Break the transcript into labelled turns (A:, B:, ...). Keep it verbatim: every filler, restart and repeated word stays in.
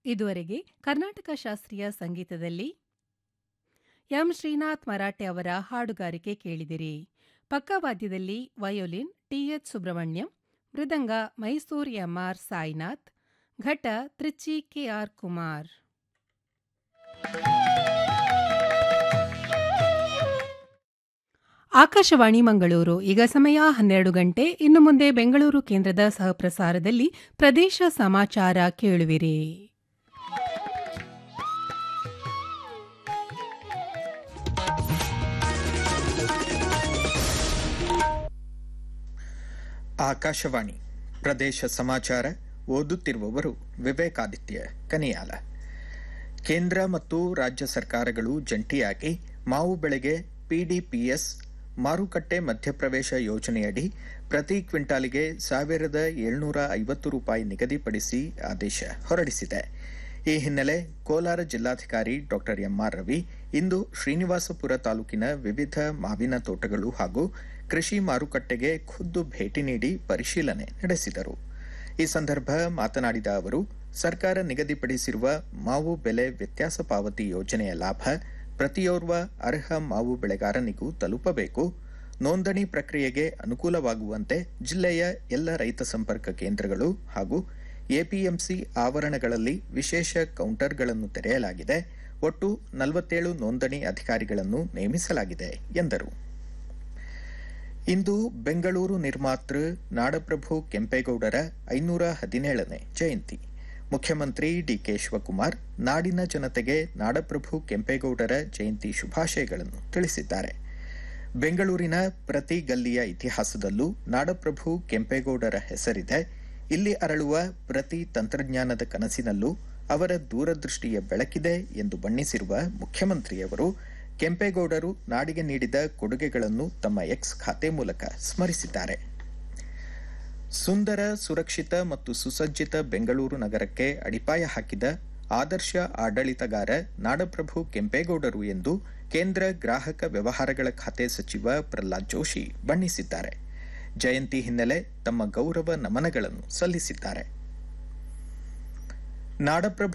A: ಇದುವರೆಗೆ ಕರ್ನಾಟಕ ಶಾಸ್ತ್ರೀಯ ಸಂಗೀತದಲ್ಲಿ ಎಂ ಶ್ರೀನಾಥ್ ಮರಾಠೆ ಅವರ ಹಾಡುಗಾರಿಕೆ ಕೇಳಿದಿರಿ. ಪಕ್ಕವಾದ್ಯದಲ್ಲಿ ವಯೋಲಿನ್ ಟಿಎಚ್ ಸುಬ್ರಹ್ಮಣ್ಯಂ, ಮೃದಂಗ ಮೈಸೂರ್ ಎಂಆರ್ ಸಾಯಿನಾಥ್, ಘಟ ತ್ರಿಚಿ ಕೆಆರ್ ಕುಮಾರ್. ಆಕಾಶವಾಣಿ ಮಂಗಳೂರು. ಈಗ ಸಮಯ ಹನ್ನೆರಡು ಗಂಟೆ. ಇನ್ನು ಮುಂದೆ ಬೆಂಗಳೂರು ಕೇಂದ್ರದ ಸಹಪ್ರಸಾರದಲ್ಲಿ ಪ್ರದೇಶ ಸಮಾಚಾರ ಕೇಳುವಿರಿ.
B: ಆಕಾಶವಾಣಿ ಪ್ರದೇಶ ಸಮಾಚಾರ ಓದುತ್ತಿರುವವರು ವಿವೇಕಾದಿತ್ಯ ಕನಿಯಾಲ. ಕೇಂದ್ರ ಮತ್ತು ರಾಜ್ಯ ಸರ್ಕಾರಗಳು ಜಂಟಿಯಾಗಿ ಮಾವು ಬೆಳೆಗೆ ಪಿಡಿಪಿಎಸ್ ಮಾರುಕಟ್ಟೆ ಮಧ್ಯಪ್ರವೇಶ ಯೋಜನೆಯಡಿ ಪ್ರತಿ ಕ್ವಿಂಟಾಲಿಗೆ ಸಾವಿರದ ಏಳ್ನೂರ ಐವತ್ತು ರೂಪಾಯಿ ನಿಗದಿಪಡಿಸಿ ಆದೇಶ ಹೊರಡಿಸಿದೆ. ಈ ಹಿನ್ನೆಲೆ ಕೋಲಾರ ಜಿಲ್ಲಾಧಿಕಾರಿ ಡಾ ಎಂಆರ್ ರವಿ ಇಂದು ಶ್ರೀನಿವಾಸಪುರ ತಾಲೂಕಿನ ವಿವಿಧ ಮಾವಿನ ತೋಟಗಳು ಹಾಗೂ ಕೃಷಿ ಮಾರುಕಟ್ಟೆಗೆ ಖುದ್ದು ಭೇಟಿ ನೀಡಿ ಪರಿಶೀಲನೆ ನಡೆಸಿದರು. ಈ ಸಂದರ್ಭ ಮಾತನಾಡಿದ ಅವರು, ಸರ್ಕಾರ ನಿಗದಿಪಡಿಸಿರುವ ಮಾವು ಬೆಲೆ ವ್ಯತ್ಯಾಸ ಪಾವತಿ ಯೋಜನೆಯ ಲಾಭ ಪ್ರತಿಯೋರ್ವ ಅರ್ಹ ಮಾವು ಬೆಳೆಗಾರನಿಗೂ ತಲುಪಬೇಕು. ನೋಂದಣಿ ಪ್ರಕ್ರಿಯೆಗೆ ಅನುಕೂಲವಾಗುವಂತೆ ಜಿಲ್ಲೆಯ ಎಲ್ಲ ರೈತ ಸಂಪರ್ಕ ಕೇಂದ್ರಗಳು ಹಾಗೂ ಎಪಿಎಂಸಿ ಆವರಣಗಳಲ್ಲಿ ವಿಶೇಷ ಕೌಂಟರ್ಗಳನ್ನು ತೆರೆಯಲಾಗಿದೆ. ಒಟ್ಟು ನಲವತ್ತೇಳು ನೋಂದಣಿ ಅಧಿಕಾರಿಗಳನ್ನು ನೇಮಿಸಲಾಗಿದೆ ಎಂದರು. ಇಂದು ಬೆಂಗಳೂರು ನಿರ್ಮಾತೃ ನಾಡಪ್ರಭು ಕೆಂಪೇಗೌಡರ ಐನೂರ ಹದಿನೇಳನೇ ಜಯಂತಿ. ಮುಖ್ಯಮಂತ್ರಿ ಡಿಕೆ ಶಿವಕುಮಾರ್ ನಾಡಿನ ಜನತೆಗೆ ನಾಡಪ್ರಭು ಕೆಂಪೇಗೌಡರ ಜಯಂತಿ ಶುಭಾಶಯಗಳನ್ನು ತಿಳಿಸಿದ್ದಾರೆ. ಬೆಂಗಳೂರಿನ ಪ್ರತಿ ಗಲ್ಲಿಯ ಇತಿಹಾಸದಲ್ಲೂ ನಾಡಪ್ರಭು ಕೆಂಪೇಗೌಡರ ಹೆಸರಿದೆ. ಇಲ್ಲಿ ಅರಳುವ ಪ್ರತಿ ತಂತ್ರಜ್ಞಾನದ ಕನಸಿನಲ್ಲೂ ಅವರ ದೂರದೃಷ್ಟಿಯ ಬೆಳಕಿದೆ ಎಂದು ಬಣ್ಣಿಸಿರುವ ಮುಖ್ಯಮಂತ್ರಿಯವರು ಕೆಂಪೇಗೌಡರು ನಾಡಿಗೆ ನೀಡಿದ ಕೊಡುಗೆಗಳನ್ನು ತಮ್ಮ ಎಕ್ಸ್ ಖಾತೆ ಮೂಲಕ ಸ್ಮರಿಸಿದ್ದಾರೆ. ಸುಂದರ, ಸುರಕ್ಷಿತ ಮತ್ತು ಸುಸಜ್ಜಿತ ಬೆಂಗಳೂರು ನಗರಕ್ಕೆ ಅಡಿಪಾಯ ಹಾಕಿದ ಆದರ್ಶ ಆಡಳಿತಗಾರ ನಾಡಪ್ರಭು ಕೆಂಪೇಗೌಡರು ಎಂದು ಕೇಂದ್ರ ಗ್ರಾಹಕ ವ್ಯವಹಾರಗಳ ಖಾತೆ ಸಚಿವ ಪ್ರಹ್ಲಾದ್ ಜೋಶಿ ಬಣ್ಣಿಸಿದ್ದಾರೆ. ಜಯಂತಿ ಹಿನ್ನೆಲೆ ತಮ್ಮ ಗೌರವ ನಮನಗಳನ್ನು ಸಲ್ಲಿಸಿದ್ದಾರೆ. ನಾಡಪ್ರಭು